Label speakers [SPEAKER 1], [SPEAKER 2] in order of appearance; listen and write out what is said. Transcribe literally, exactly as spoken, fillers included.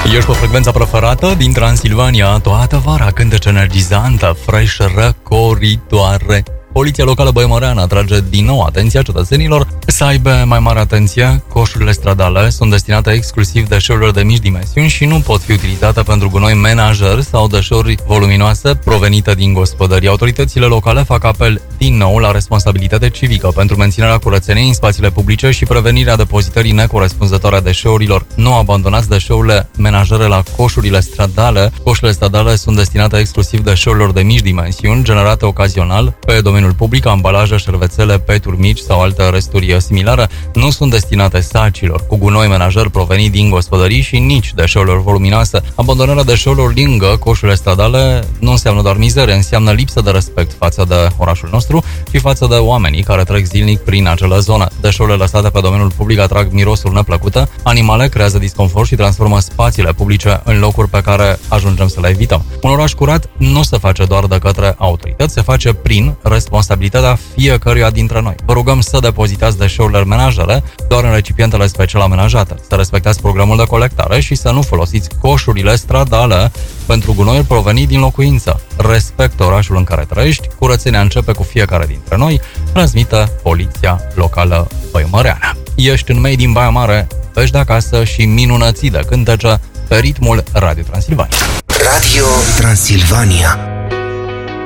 [SPEAKER 1] Ești pe frecvența preferată din Transilvania, toată vara, cântece energizantă, fresh, răcoritoare. Poliția locală băimăreană atrage din nou atenția cetățenilor să aibă mai mare atenție. Coșurile stradale sunt destinate exclusiv deșeurilor de mici dimensiuni și nu pot fi utilizate pentru gunoi menajer sau deșeuri voluminoase provenite din gospodării. Autoritățile locale fac apel din nou la responsabilitate civică pentru menținerea curățeniei în spațiile publice și prevenirea depozitării necorespunzătoare a deșeurilor. Nu abandonați deșeurile menajere la coșurile stradale. Coșurile stradale sunt destinate exclusiv deșeurilor de mici dimensiuni, generate ocazional pe domeniul public. Ambalaje, șervețele, peturi mici sau alte resturi similare nu sunt destinate sacilor cu gunoi menajer provenit din gospodării și nici deșeurilor voluminoase. Abandonarea deșeurilor lângă coșurile stradale nu înseamnă doar mizerie, înseamnă lipsă de respect față de orașul nostru și față de oamenii care trec zilnic prin acele zone. Deșeurile lăsate pe domeniul public atrag mirosuri neplăcute, animale, creează disconfort și transformă spațiile publice în locuri pe care ajungem să le evităm. Un oraș curat nu se face doar de către autorități, se face prin responsabilitatea fiecăruia dintre noi. Vă rugăm să depozitați deșeurile menajere doar în recipientele special amenajate, să respectați programul de colectare și să nu folosiți coșurile stradale pentru gunoiul provenit din locuință. Respectă orașul în care trăiești, curățenia începe cu fiecare dintre noi, transmite Poliția Locală Băimăreană. Ești în Made in Baia Mare, pești de acasă și minunății de cântece pe ritmul Radio Transilvania.
[SPEAKER 2] Radio Transilvania.